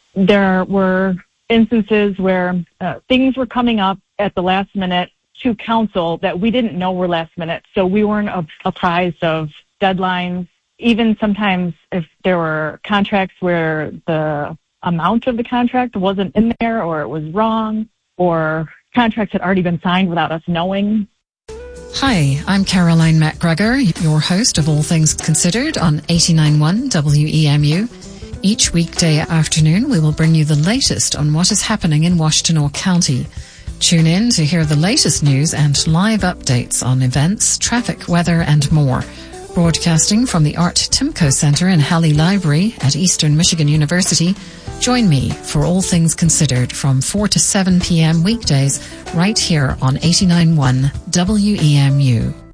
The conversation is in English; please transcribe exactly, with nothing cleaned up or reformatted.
there were instances where uh, things were coming up at the last minute to council that we didn't know were last minute. So we weren't apprised of deadlines. Even sometimes if there were contracts where the amount of the contract wasn't in there or it was wrong or contracts had already been signed without us knowing. Hi, I'm Caroline MacGregor, your host of All Things Considered on eighty-nine point one W E M U. Each weekday afternoon, we will bring you the latest on what is happening in Washtenaw County. Tune in to hear the latest news and live updates on events, traffic, weather and more. Broadcasting from the Art Timko Centre in Halley Library at Eastern Michigan University, join me for All Things Considered from four to seven p.m. weekdays right here on eighty-nine point one W E M U.